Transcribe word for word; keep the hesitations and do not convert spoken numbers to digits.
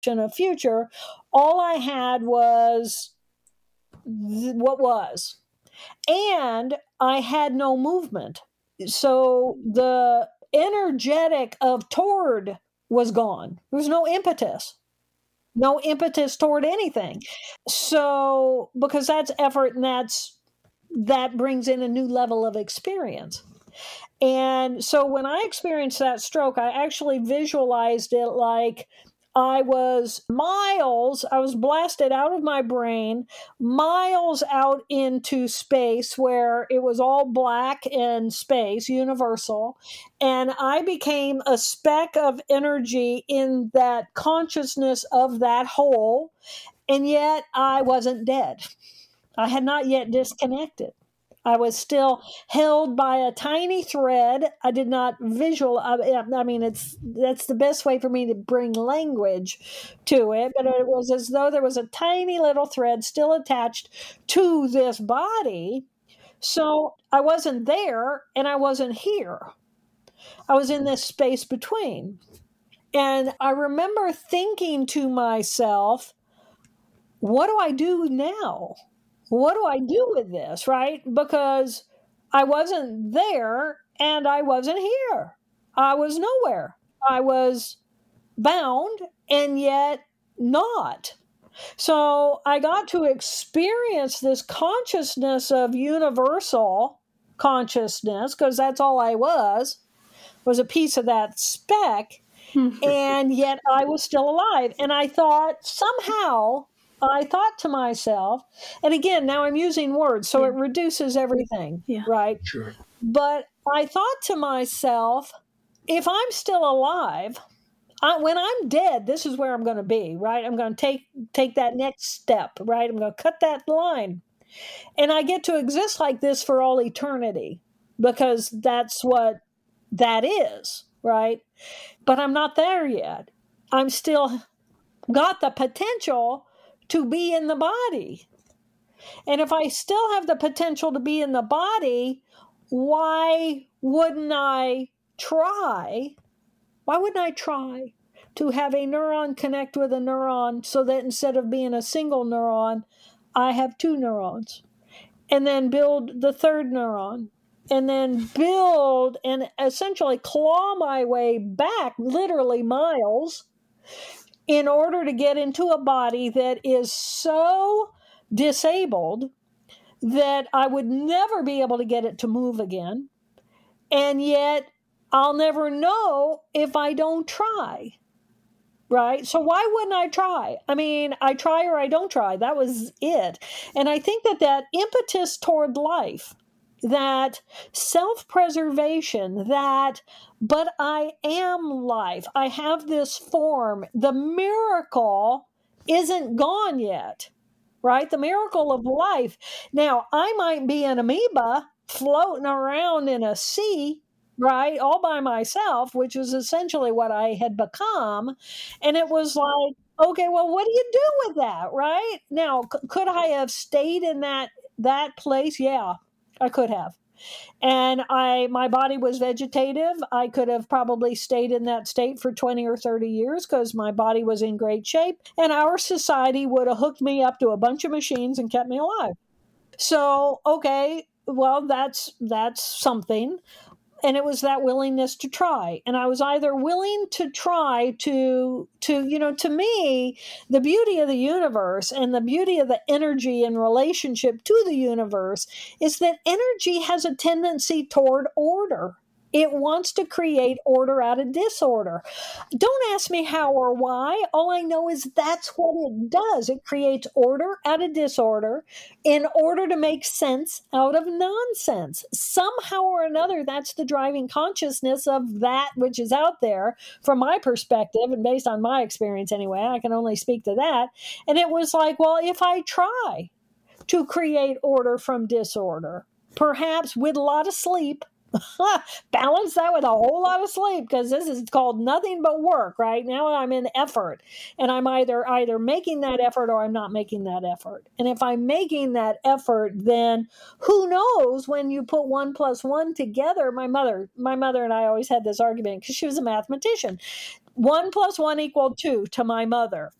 in a future. All I had was th- what was. And I had no movement. So the energetic of toward was gone. There was no impetus. No impetus toward anything. So because that's effort and that's that brings in a new level of experience. And so when I experienced that stroke, I actually visualized it like I was miles, I was blasted out of my brain, miles out into space where it was all black and space, universal. And I became a speck of energy in that consciousness of that whole. And yet I wasn't dead. I had not yet disconnected. I was still held by a tiny thread. I did not visual. I mean, it's that's the best way for me to bring language to it. But it was as though there was a tiny little thread still attached to this body. So I wasn't there and I wasn't here. I was in this space between. And I remember thinking to myself, what do I do now? What do I do with this, right? Because I wasn't there and I wasn't here. I was nowhere. I was bound and yet not. So I got to experience this consciousness of universal consciousness, because that's all I was, was a piece of that speck. And yet I was still alive. And I thought somehow... I thought to myself, and again, now I'm using words, so it reduces everything, yeah. right? Sure. But I thought to myself, if I'm still alive, I, when I'm dead, this is where I'm going to be, right? I'm going to take take that next step, right? I'm going to cut that line. And I get to exist like this for all eternity, because that's what that is, right? But I'm not there yet. I'm still got the potential to be in the body. And if I still have the potential to be in the body, why wouldn't I try? Why wouldn't I try to have a neuron connect with a neuron so that instead of being a single neuron, I have two neurons? And then build the third neuron. And then build and essentially claw my way back, literally miles, in order to get into a body that is so disabled that I would never be able to get it to move again. And yet I'll never know if I don't try. Right? So why wouldn't I try? I mean, I try or I don't try. That was it. And I think that that impetus toward life, that self-preservation, that, but I am life. I have this form. The miracle isn't gone yet, right? The miracle of life. Now, I might be an amoeba floating around in a sea, right, all by myself, which is essentially what I had become. And it was like, okay, well, what do you do with that, right? Now, c- could I have stayed in that that place? Yeah, I could have. And I, my body was vegetative. I could have probably stayed in that state for twenty or thirty years because my body was in great shape. And our society would have hooked me up to a bunch of machines and kept me alive. So, okay, well, that's that's something. And it was that willingness to try. And I was either willing to try to, to, you know, to me, the beauty of the universe and the beauty of the energy in relationship to the universe is that energy has a tendency toward order. It wants to create order out of disorder. Don't ask me how or why. All I know is that's what it does. It creates order out of disorder in order to make sense out of nonsense. Somehow or another, that's the driving consciousness of that which is out there from my perspective and based on my experience anyway. I can only speak to that. And it was like, well, if I try to create order from disorder, perhaps with a lot of sleep, balance that with a whole lot of sleep, because this is called nothing but work. Right now I'm in effort, and I'm either either making that effort or I'm not making that effort. And if I'm making that effort, then who knows, when you put one plus one together. My mother my mother and I always had this argument because she was a mathematician. one plus one equaled two to my mother.